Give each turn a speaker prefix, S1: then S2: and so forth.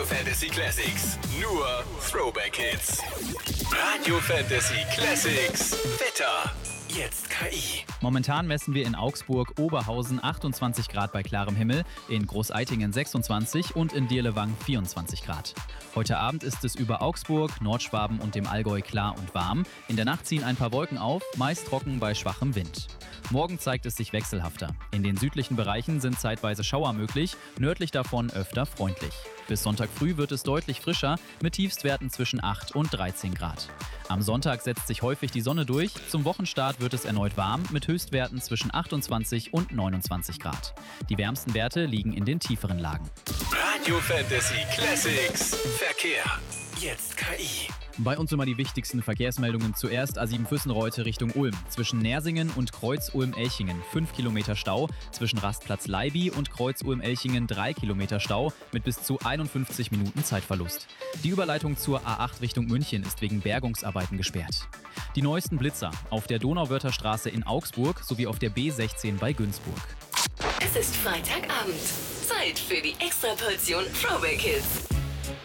S1: Fantasy Classics. Nur Throwback Hits. Radio Fantasy Classics. Wetter. Jetzt KI.
S2: Momentan messen wir in Augsburg Oberhausen 28 Grad bei klarem Himmel, in Großeitingen 26 und in Dirlewang 24 Grad. Heute Abend ist es über Augsburg, Nordschwaben und dem Allgäu klar und warm. In der Nacht ziehen ein paar Wolken auf, meist trocken bei schwachem Wind. Morgen zeigt es sich wechselhafter. In den südlichen Bereichen sind zeitweise Schauer möglich, nördlich davon öfter freundlich. Bis Sonntag früh wird es deutlich frischer, mit Tiefstwerten zwischen 8 und 13 Grad. Am Sonntag setzt sich häufig die Sonne durch. Zum Wochenstart wird es erneut warm, mit Höchstwerten zwischen 28 und 29 Grad. Die wärmsten Werte liegen in den tieferen Lagen.
S1: Radio Fantasy Classics. Verkehr. Jetzt KI.
S2: Bei uns immer die wichtigsten Verkehrsmeldungen. Zuerst A7 Füssenreute Richtung Ulm. Zwischen Nersingen und Kreuz Ulm-Elchingen 5 Kilometer Stau. Zwischen Rastplatz Leiby und Kreuz Ulm-Elchingen 3 Kilometer Stau mit bis zu 51 Minuten Zeitverlust. Die Überleitung zur A8 Richtung München ist wegen Bergungsarbeiten gesperrt. Die neuesten Blitzer auf der Donauwörther Straße in Augsburg sowie auf der B16 bei Günzburg.
S3: Es ist Freitagabend. Zeit für die Extraportion Throwback Hits.